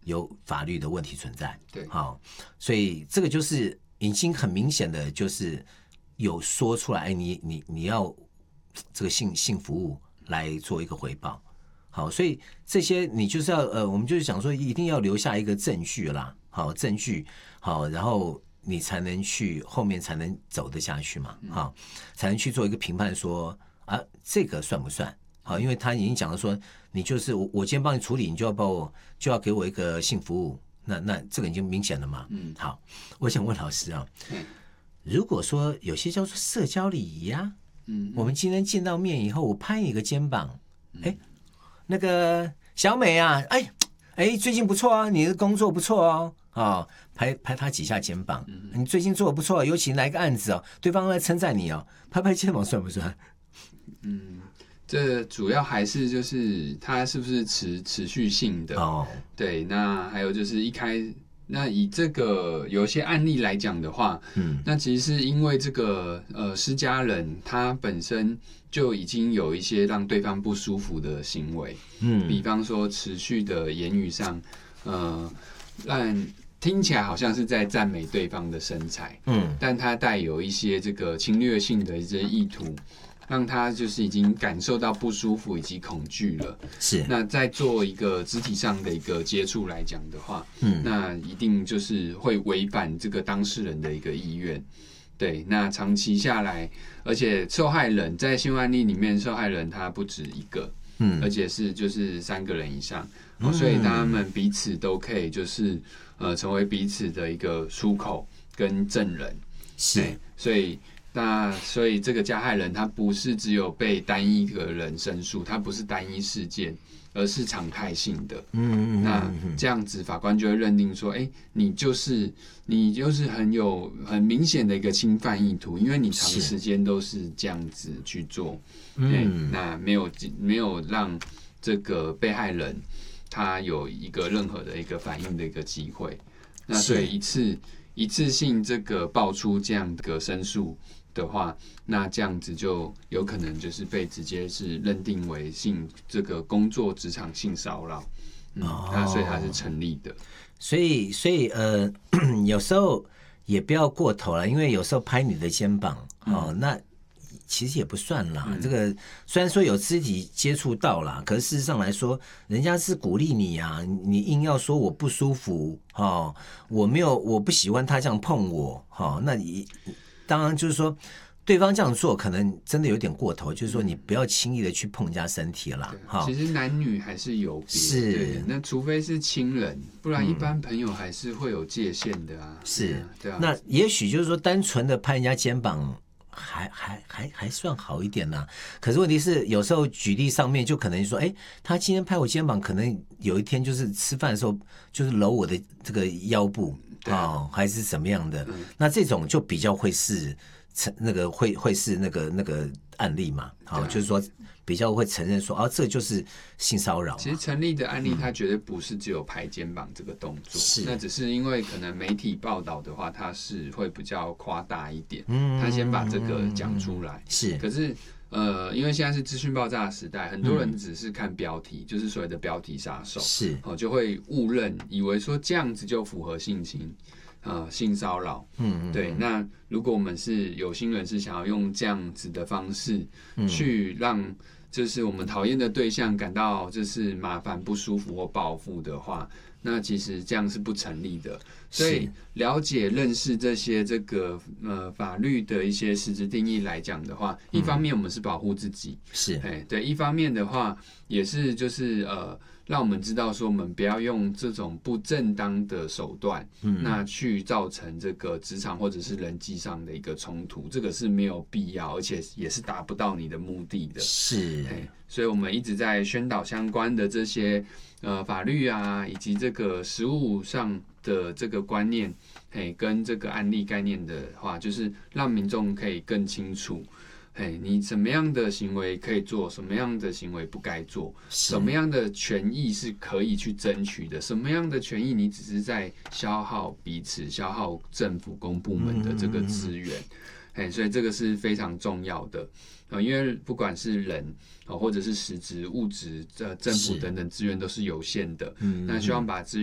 有法律的问题存在。 对， 好，所以这个就是已经很明显的，就是有说出来，哎，你要这个性服务来做一个回报。好，所以这些你就是要我们就是讲说，一定要留下一个证据啦，好证据，好，然后你才能去后面才能走得下去嘛，好，才能去做一个评判说啊，这个算不算？好，因为他已经讲了说，你就是我今天帮你处理，你就要给我一个性服务，那这个已经明显了嘛。好，我想问老师啊，如果说有些叫做社交礼仪啊，我们今天见到面以后，我拍你一个肩膀，那个小美啊，最近不错啊，你的工作不错哦，拍他几下肩膀，你最近做的不错，尤其来个案子哦，对方来称赞你哦，拍肩膀算不算？ 这主要还是就是它是不是持续性的哦？对，那还有就是那以这个有些案例来讲的话，那其实是因为这个施加人他本身就已经有一些让对方不舒服的行为，比方说持续的言语上，让听起来好像是在赞美对方的身材，但他带有一些这个侵略性的一些意图。让他就是已经感受到不舒服以及恐惧了。 是。 那在做一个肢体上的一个接触来讲的话，那一定就是会违反这个当事人的一个意愿。对，那长期下来，而且受害人在新闻案例里面，受害人他不止一个，而且是就是3个人以上，所以他们彼此都可以就是成为彼此的一个出口跟证人。 是， 所以这个加害人他不是只有被单一个人申诉，他不是单一事件，而是常态性的。那这样子法官就会认定说，你就是很明显的一个侵犯意图，因为你长时间都是这样子去做，那没有让这个被害人他有一个任何的一个反应的一个机会。那所以一次性这个爆出这样的申诉的话，那这样子就有可能就是被直接是认定为这个工作职场性骚扰，那所以它是成立的。 所以有时候也不要过头了，因为有时候拍你的肩膀，那其实也不算啦。这个虽然说有肢体接触到啦，可是事实上来说，人家是鼓励你啊，你硬要说我不舒服，我不喜欢他这样碰我，那你当然就是说，对方这样做可能真的有点过头，就是说你不要轻易的去碰人家身体啦。 其实男女还是有别，是那除非是亲人，不然一般朋友还是会有界限的啊。 是，对啊。那也许就是说，单纯的拍人家肩膀还算好一点啦。可是问题是，有时候举例上面就可能说，他今天拍我肩膀，可能有一天就是吃饭的时候就是搂我的这个腰部。还是怎么样的？那这种就比较会是会是那个案例嘛？就是说比较会承认说，这就是性骚扰。 其实成立的案例，它绝对不是只有拍肩膀这个动作，那只是因为可能媒体报道的话，它是会比较夸大一点，他先把这个讲出来。是，可是。因为现在是资讯爆炸的时代，很多人只是看标题，就是所谓的标题杀手，是就会误认，以为说这样子就符合性骚扰。对。那如果我们是有心人，是想要用这样子的方式去让就是我们讨厌的对象感到就是麻烦、不舒服或报复的话，那其实这样是不成立的。所以了解认识这些这个法律的一些实质定义来讲的话，一方面我们是保护自己，是对，一方面的话也是就是让我们知道说我们不要用这种不正当的手段，那去造成这个职场或者是人际上的一个冲突，这个是没有必要，而且也是达不到你的目的的。是，所以我们一直在宣导相关的这些法律啊，以及这个实务上的这个观念，跟这个案例概念的话，就是让民众可以更清楚，你什么样的行为可以做，什么样的行为不该做，什么样的权益是可以去争取的，什么样的权益你只是在消耗彼此、消耗政府公部门的这个资源。所以这个是非常重要的，因为不管是人或者是实质物质、政府等等资源都是有限的，那希望把资源